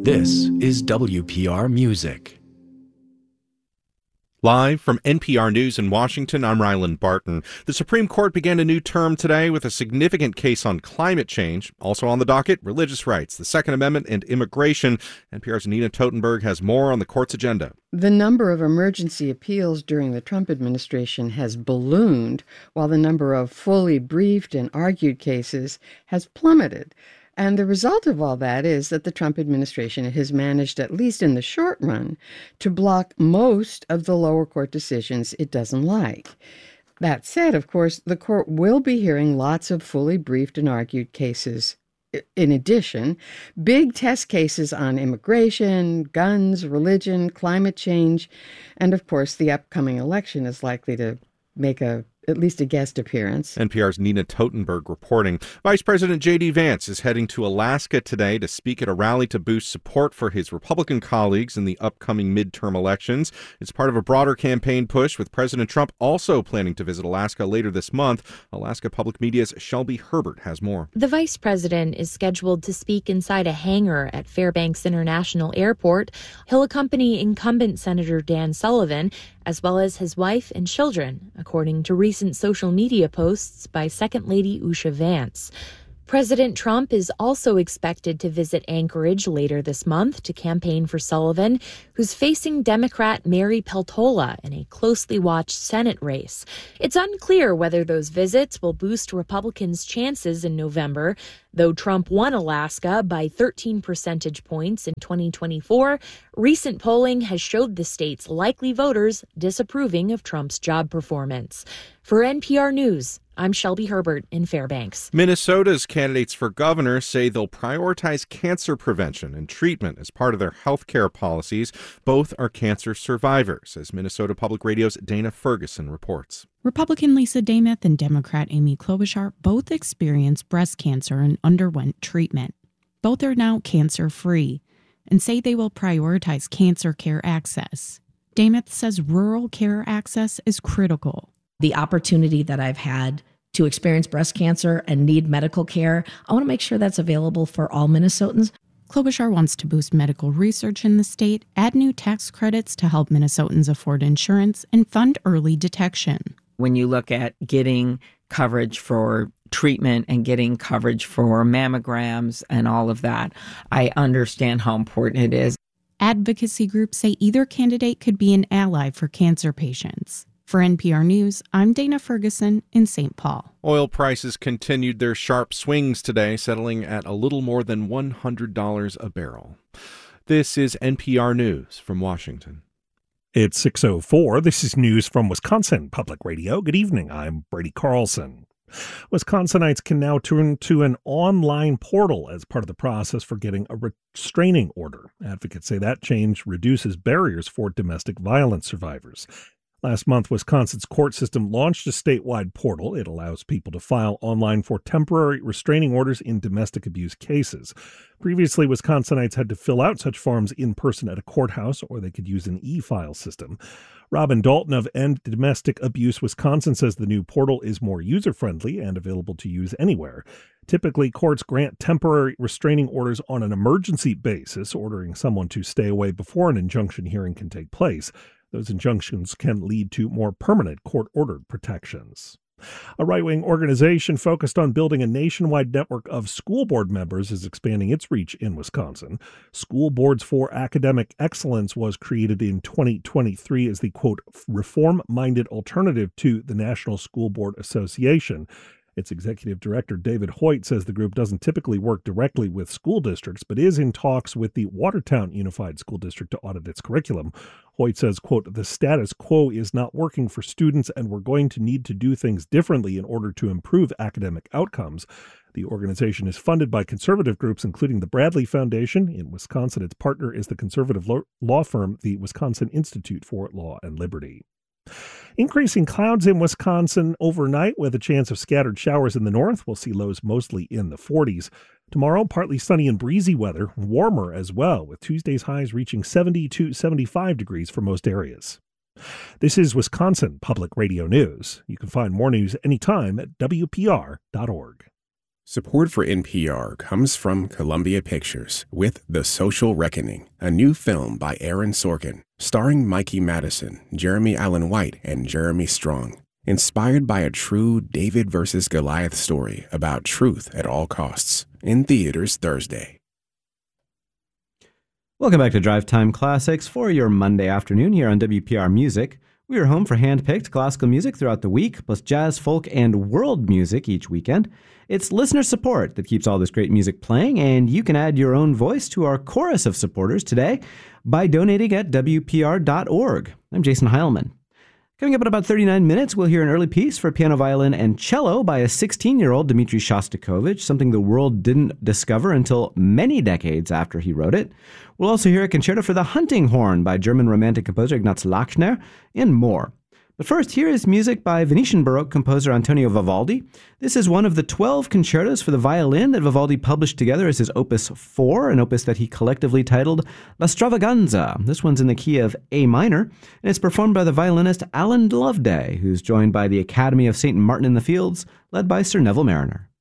This is WPR Music. Live from NPR News in Washington, I'm Ryland Barton. The Supreme Court began a new term today with a significant case on climate change. Also on the docket, religious rights, the Second Amendment, and immigration. NPR's Nina Totenberg has more on the court's agenda. The number of emergency appeals during the Trump administration has ballooned, while the number of fully briefed and argued cases has plummeted. And the result of all that is that the Trump administration has managed, at least in the short run, to block most of the lower court decisions it doesn't like. That said, of course, the court will be hearing lots of fully briefed and argued cases. In addition, big test cases on immigration, guns, religion, climate change, and of course, the upcoming election is likely to make at least a guest appearance. NPR's Nina Totenberg reporting. Vice President J.D. Vance is heading to Alaska today to speak at a rally to boost support for his Republican colleagues in the upcoming midterm elections. It's part of a broader campaign push, with President Trump also planning to visit Alaska later this month. Alaska Public Media's Shelby Herbert has more. The vice president is scheduled to speak inside a hangar at Fairbanks International Airport. He'll accompany incumbent Senator Dan Sullivan, as well as his wife and children, according to recent social media posts by Second Lady Usha Vance. President Trump is also expected to visit Anchorage later this month to campaign for Sullivan, who's facing Democrat Mary Peltola in a closely watched Senate race. It's unclear whether those visits will boost Republicans' chances in November. Though Trump won Alaska by 13 percentage points in 2024, recent polling has showed the state's likely voters disapproving of Trump's job performance. For NPR News, I'm Shelby Herbert in Fairbanks. Minnesota's candidates for governor say they'll prioritize cancer prevention and treatment as part of their health care policies. Both are cancer survivors, as Minnesota Public Radio's Dana Ferguson reports. Republican Lisa Demuth and Democrat Amy Klobuchar both experienced breast cancer and underwent treatment. Both are now cancer-free and say they will prioritize cancer care access. Demuth says rural care access is critical. The opportunity that I've had to experience breast cancer and need medical care, I want to make sure that's available for all Minnesotans. Klobuchar wants to boost medical research in the state, add new tax credits to help Minnesotans afford insurance, and fund early detection. When you look at getting coverage for treatment and getting coverage for mammograms and all of that, I understand how important it is. Advocacy groups say either candidate could be an ally for cancer patients. For NPR News, I'm Dana Ferguson in St. Paul. Oil prices continued their sharp swings today, settling at a little more than $100 a barrel. This is NPR News from Washington. It's 6:04. This is news from Wisconsin Public Radio. Good evening. I'm Brady Carlson. Wisconsinites can now turn to an online portal as part of the process for getting a restraining order. Advocates say that change reduces barriers for domestic violence survivors. Last month, Wisconsin's court system launched a statewide portal. It allows people to file online for temporary restraining orders in domestic abuse cases. Previously, Wisconsinites had to fill out such forms in person at a courthouse, or they could use an e-file system. Robin Dalton of End Domestic Abuse Wisconsin says the new portal is more user-friendly and available to use anywhere. Typically, courts grant temporary restraining orders on an emergency basis, ordering someone to stay away before an injunction hearing can take place. Those injunctions can lead to more permanent court-ordered protections. A right-wing organization focused on building a nationwide network of school board members is expanding its reach in Wisconsin. School Boards for Academic Excellence was created in 2023 as the, quote, reform-minded alternative to the National School Board Association. Its executive director, David Hoyt, says the group doesn't typically work directly with school districts, but is in talks with the Watertown Unified School District to audit its curriculum. Hoyt says, quote, the status quo is not working for students, and we're going to need to do things differently in order to improve academic outcomes. The organization is funded by conservative groups, including the Bradley Foundation. In Wisconsin, its partner is the conservative law firm, the Wisconsin Institute for Law and Liberty. Increasing clouds in Wisconsin overnight with a chance of scattered showers in the north. We'll see lows mostly in the 40s. Tomorrow, partly sunny and breezy weather, warmer as well, with Tuesday's highs reaching 70 to 75 degrees for most areas. This is Wisconsin Public Radio News. You can find more news anytime at WPR.org. Support for NPR comes from Columbia Pictures with The Social Reckoning, a new film by Aaron Sorkin, starring Mikey Madison, Jeremy Allen White, and Jeremy Strong. Inspired by a true David versus Goliath story about truth at all costs. In theaters Thursday. Welcome back to Drive Time Classics for your Monday afternoon here on WPR Music. We are home for hand-picked classical music throughout the week, plus jazz, folk, and world music each weekend. It's listener support that keeps all this great music playing, and you can add your own voice to our chorus of supporters today by donating at WPR.org. I'm Jason Heilman. Coming up in about 39 minutes, we'll hear an early piece for piano, violin, and cello by a 16-year-old Dmitri Shostakovich, something the world didn't discover until many decades after he wrote it. We'll also hear a concerto for the hunting horn by German Romantic composer Ignaz Lachner, and more. But first, here is music by Venetian Baroque composer Antonio Vivaldi. This is one of the 12 concertos for the violin that Vivaldi published together as his Opus 4, an opus that he collectively titled La Stravaganza. This one's in the key of A minor, and it's performed by the violinist Alan Loveday, who's joined by the Academy of St. Martin in the Fields, led by Sir Neville Mariner.